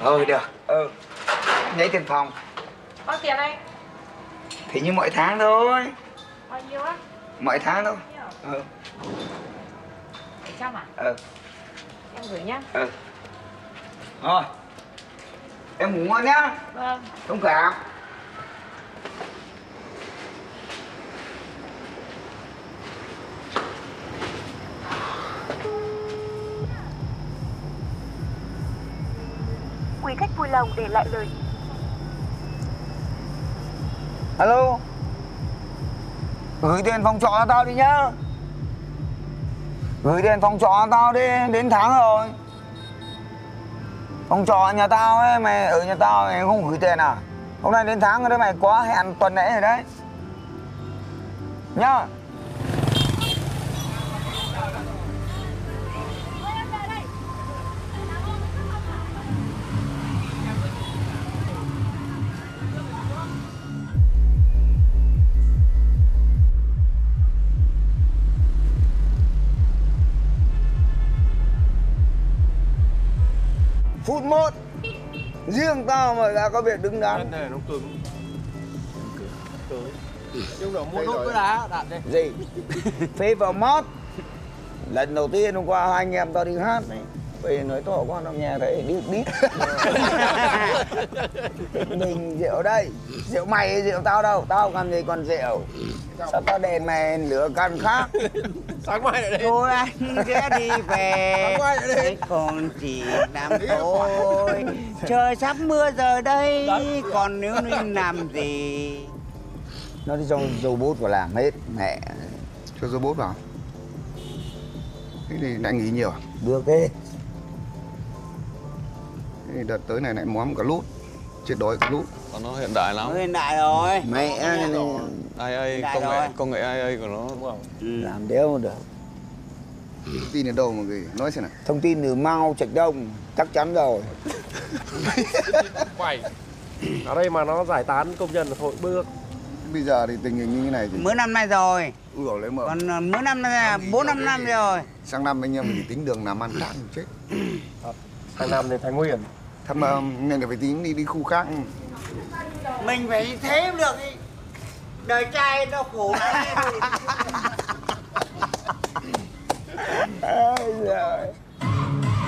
Được. Lấy tiền phòng. Bao tiền anh? Thì như mọi tháng thôi. Bao nhiêu á? Mọi tháng thôi. 700 à? Em gửi nhá. Thôi. Em ngủ ngon nhá. Vâng. Thông cảm. Quý khách vui lòng để lại lời. Alo. Gửi tiền phòng trọ cho tao đi nhá. Gửi tiền phòng trọ cho tao đi, đến tháng rồi. Phòng trọ nhà tao ấy, mày ở nhà tao mày không gửi tiền à? Hôm nay đến tháng rồi đấy, mày quá hẹn tuần lễ rồi đấy. Nhá. Phút 1. Riêng tao mà đã có việc đứng đắn. Này nó cứng. Nhưng mà mua nốt cái đá đạn đây. Gì? Phê vào mót. Lần đầu tiên hôm qua hai anh em tao đi hát này. Bây giờ nói to quá tao nghe thấy đít. Mình rượu đây. Rượu mày hay rượu tao đâu. Tao làm gì còn rượu. Sao tao đèn mày lửa căn khác. Sáng mai lại đây. Thôi anh sẽ đi về. Sáng mai lại đây. Còn chỉ làm thôi. Trời sắp mưa giờ đây. Còn nếu nên làm gì? Nó đi cho dầu bút vào làm hết. Mẹ. Cho dầu bút vào. Thế thì lại nghỉ nhiều à? Được thế. Thế thì đợt tới này lại móm cả lút. Chết đói cả lút. Còn nó hiện đại lắm. Nó hiện đại rồi. Mẹ AI, công nghệ AI của nó. làm đéo mà được. Thông tin ở đâu mà gửi? Nói xem nào. Thông tin từ Mao Trạch Đông. Chắc chắn rồi. Quẩy. Ở đây mà nó giải tán công nhân là thôi bước. Bây giờ thì tình hình như thế này thì... Mới năm nay rồi. Ui dồi lấy mở. Còn mới năm nay là 4-5 năm rồi. Sang năm anh em mình tính đường làm ăn khác chết. Sang năm thì Thái Nguyên. Thằng mà nên là phải tính đi khu khác. Mình phải thế mới được. Đời trai nó khổ. Ôi giời.